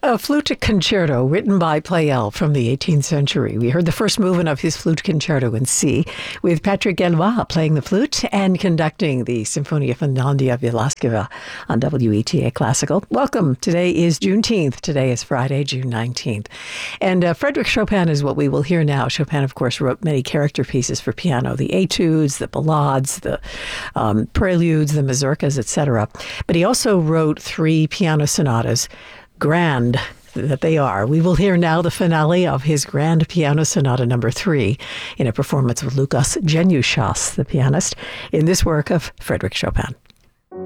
A flute concerto written by Pleyel from the 18th century. We heard the first movement of his flute concerto in C, with Patrick Gallois playing the flute and conducting the Sinfonia Finlandia Vilaskeva on WETA Classical. Welcome. Today is Juneteenth. Today is Friday, June 19th. And Frédéric Chopin is what we will hear now. Chopin, of course, wrote many character pieces for piano, the etudes, the ballades, the preludes, the mazurkas, etc. But he also wrote 3 piano sonatas, grand that they are. We will hear now the finale of his Grand Piano Sonata No. 3 in a performance with Lukas Janušas, the pianist, in this work of Frédéric Chopin.